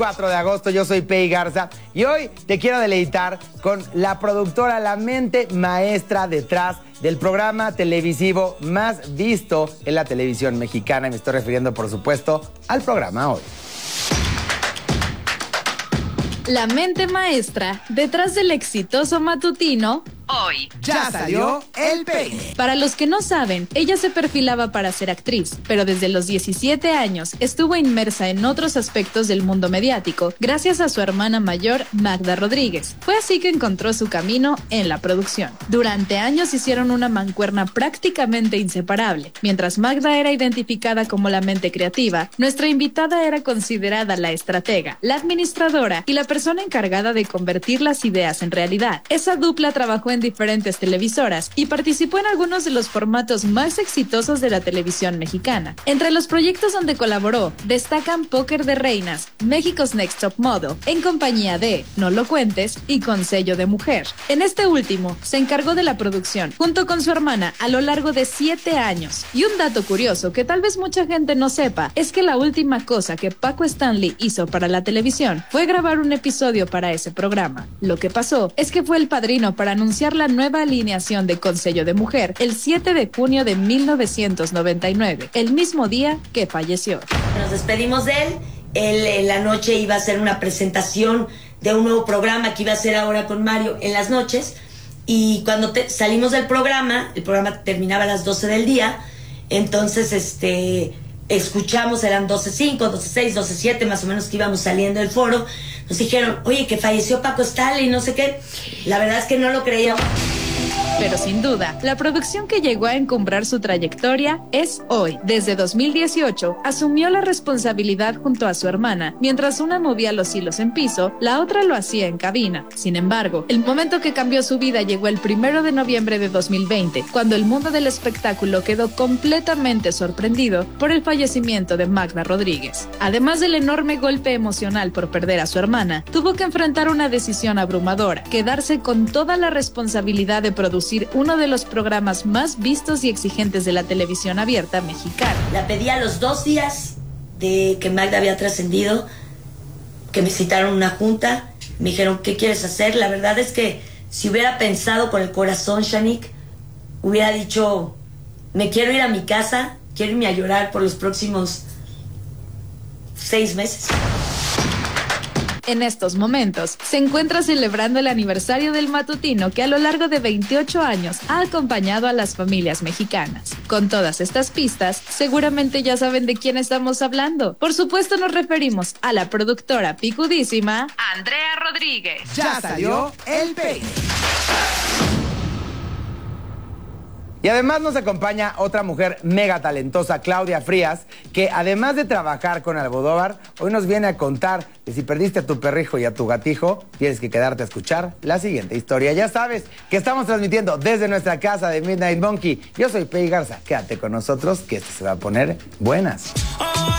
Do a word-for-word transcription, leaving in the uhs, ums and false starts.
cuatro de agosto, yo soy Pei Garza y hoy te quiero deleitar con la productora, la mente maestra detrás del programa televisivo más visto en la televisión mexicana. Y me estoy refiriendo, por supuesto, al programa Hoy. La mente maestra detrás del exitoso matutino Hoy. Ya salió el peine. Para los que no saben, ella se perfilaba para ser actriz, pero desde los diecisiete años estuvo inmersa en otros aspectos del mundo mediático gracias a su hermana mayor, Magda Rodríguez. Fue así que encontró su camino en la producción. Durante años hicieron una mancuerna prácticamente inseparable. Mientras Magda era identificada como la mente creativa, nuestra invitada era considerada la estratega, la administradora y la persona encargada de convertir las ideas en realidad. Esa dupla trabajó en diferentes televisoras y participó en algunos de los formatos más exitosos de la televisión mexicana. Entre los proyectos donde colaboró destacan Póker de Reinas, México's Next Top Model, en compañía de No Lo Cuentes y Con Sello de Mujer. En este último se encargó de la producción junto con su hermana a lo largo de siete años. Y un dato curioso que tal vez mucha gente no sepa es que la última cosa que Paco Stanley hizo para la televisión fue grabar un episodio para ese programa. Lo que pasó es que fue el padrino para anunciar la nueva alineación de Con Sello de Mujer el siete de junio de mil novecientos noventa y nueve, el mismo día que falleció. Nos despedimos de él. Él en la noche iba a hacer una presentación de un nuevo programa que iba a hacer ahora con Mario en las noches, y cuando te, salimos del programa, el programa terminaba a las doce del día, entonces este escuchamos, eran doce cinco, doce seis, doce siete más o menos que íbamos saliendo del foro. Nos dijeron, oye, que falleció Paco Stanley, no sé qué. La verdad es que no lo creíamos. Pero sin duda, la producción que llegó a encumbrar su trayectoria es Hoy. Desde dos mil dieciocho, asumió la responsabilidad junto a su hermana. Mientras una movía los hilos en piso, la otra lo hacía en cabina. Sin embargo, el momento que cambió su vida llegó el primero de noviembre de dos mil veinte, cuando el mundo del espectáculo quedó completamente sorprendido por el fallecimiento de Magda Rodríguez. Además del enorme golpe emocional por perder a su hermana, tuvo que enfrentar una decisión abrumadora: quedarse con toda la responsabilidad de producir uno de los programas más vistos y exigentes de la televisión abierta mexicana. La pedí a los dos días de que Magda había trascendido, que me citaron una junta, me dijeron, ¿qué quieres hacer? La verdad es que si hubiera pensado con el corazón, Shanique, hubiera dicho, me quiero ir a mi casa, quiero irme a llorar por los próximos seis meses. En estos momentos, se encuentra celebrando el aniversario del matutino que a lo largo de veintiocho años ha acompañado a las familias mexicanas. Con todas estas pistas, seguramente ya saben de quién estamos hablando. Por supuesto nos referimos a la productora picudísima Andrea Rodríguez. Ya salió el peine. Y además nos acompaña otra mujer mega talentosa, Claudia Frías, que además de trabajar con Almodóvar, hoy nos viene a contar que si perdiste a tu perrijo y a tu gatijo, tienes que quedarte a escuchar la siguiente historia. Ya sabes que estamos transmitiendo desde nuestra casa de Midnight Monkey. Yo soy Pei Garza. Quédate con nosotros que esto se va a poner buenas.